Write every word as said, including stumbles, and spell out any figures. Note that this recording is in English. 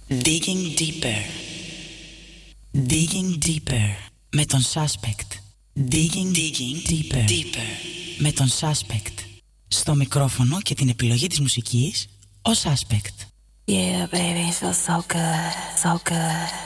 Digging Deeper. Digging Deeper με τον Suspect. Digging, Digging Deeper. Deeper με τον Suspect. Στο μικρόφωνο και την επιλογή της μουσικής, ο Suspect. Yeah, baby, it feels so good, so good.